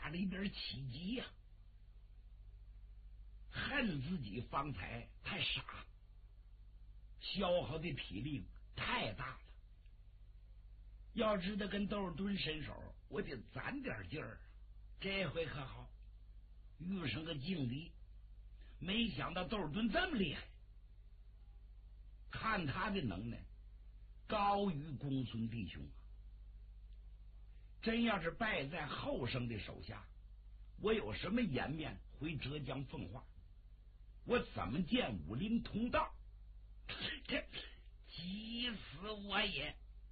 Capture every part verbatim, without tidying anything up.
了一点气急呀、啊，恨自己方才太傻，消耗的体力太大了。要知道跟窦尔敦伸手，我得攒点劲儿。这回可好，遇上个劲敌，没想到窦尔敦这么厉害，看他的能耐高于公孙弟兄啊！真要是败在后生的手下，我有什么颜面回浙江奉化？我怎么见武林同道？这急死我也！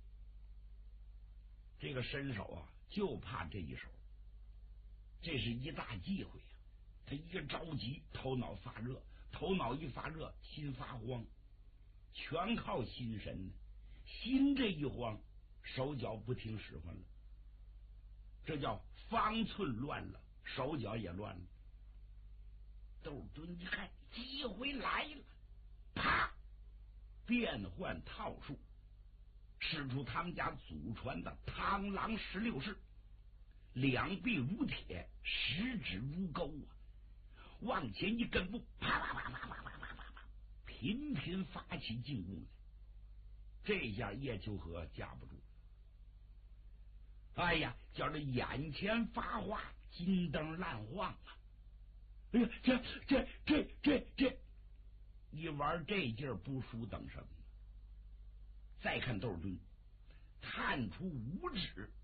这个身手啊，就怕这一手，这是一大忌讳呀、啊！他一个着急，头脑发热，头脑一发热，心发慌，全靠心神呢。心这一慌，手脚不听使唤了，这叫方寸乱了，手脚也乱了。窦尔敦一看机会来了，啪，变换套术，使出他们家祖传的螳螂十六式，两臂如铁，十指如钩啊！往前一跟步，啪啪啪啪啪啪啪啪啪，频频发起进攻来。这下叶秋和架不住，哎呀，叫这眼前发花，金灯烂晃啊！哎呀，这这这这这一玩这劲儿不输等什么？再看窦尔敦，探出五指，